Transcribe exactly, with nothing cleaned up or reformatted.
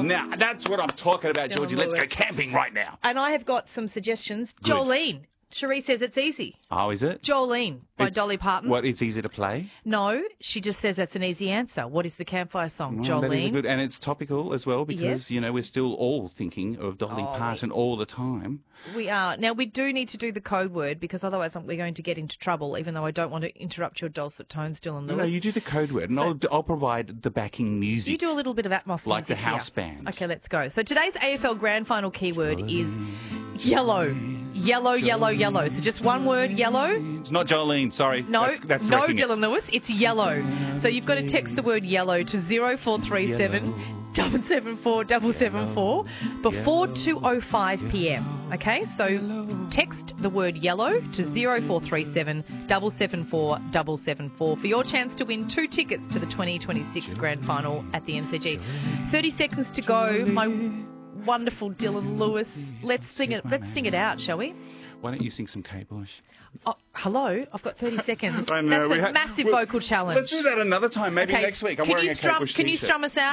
Now, that's what I'm talking about, Dylan Georgie. Let's go Lewis. camping right now. And I have got some suggestions. Good. Jolene. Cherie says it's easy. Oh, is it? Jolene by It's- Dolly Parton. What, it's easy to play? No, she just says that's an easy answer. What is the campfire song, Well, that is a Jolene? good, and it's topical as well because, Yes. you know, we're still all thinking of Dolly Oh, Parton all the time. We are. Now, we do need to do the code word because otherwise we're going to get into trouble, even though I don't want to interrupt your dulcet tones, Dylan Lewis. No, you do the code word, and So- I'll, I'll provide the backing music. You do a little bit of Atmos Like the music here. house band. Okay, let's go. So today's A F L Grand Final keyword is yellow. Yellow, yellow, yellow. So just one word, yellow. It's not Jolene, sorry. No, that's, that's no, wrecking it. Dylan Lewis. It's yellow. So you've got to text the word yellow to zero four three seven double seven four double seven four before two oh five p m. Okay, so text the word yellow to zero four three seven double seven four double seven four for your chance to win two tickets to the twenty twenty-six Grand Final at the M C G. thirty seconds to go. My wonderful Dylan Lewis. Let's sing it. Let's sing it out, shall we? Why don't you sing some Kate Bush? Oh, hello, I've got thirty seconds. I know, That's we a ha- massive well, vocal challenge. Let's do that another time, maybe Okay, next week. I'm can wearing you a strum, Kate Bush Can you t-shirt. strum us out?